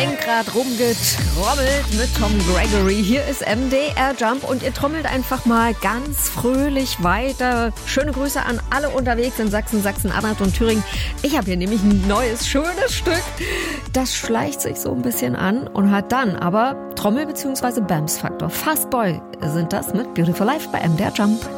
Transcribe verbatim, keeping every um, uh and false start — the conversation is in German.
Lenkrad rumgetrommelt mit Tom Gregory. Hier ist M D R Jump und ihr trommelt einfach mal ganz fröhlich weiter. Schöne Grüße an alle unterwegs in Sachsen, Sachsen-Anhalt und Thüringen. Ich habe hier nämlich ein neues, schönes Stück. Das schleicht sich so ein bisschen an und hat dann aber Trommel- bzw. Bams-Faktor. Fast Boy sind das mit Beautiful Life bei M D R Jump.